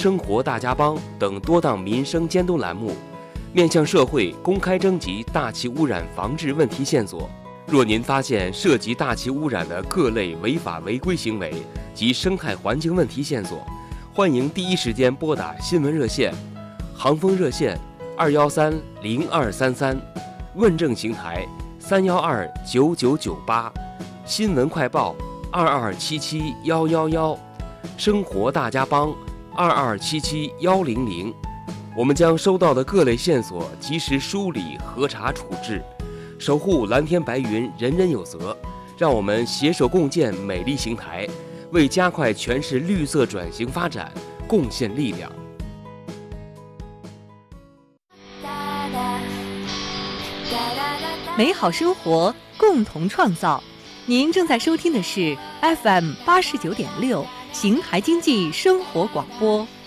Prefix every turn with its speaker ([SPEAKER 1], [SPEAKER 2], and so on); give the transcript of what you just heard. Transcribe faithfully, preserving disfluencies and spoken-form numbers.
[SPEAKER 1] 生活大家帮等多档民生监督栏目，面向社会公开征集大气污染防治问题线索。若您发现涉及大气污染的各类违法违规行为及生态环境问题线索，欢迎第一时间拨打新闻热线，航风热线二幺三零二三三，问政平台三幺二九九九八，新闻快报二二七七幺幺幺，生活大家帮二二七七幺零零。我们将收到的各类线索及时梳理、核查、处置，守护蓝天白云，人人有责。让我们携手共建美丽邢台，为加快全市绿色转型发展贡献力量。
[SPEAKER 2] 美好生活，共同创造。您正在收听的是 F M 八十九点六邢台经济生活广播。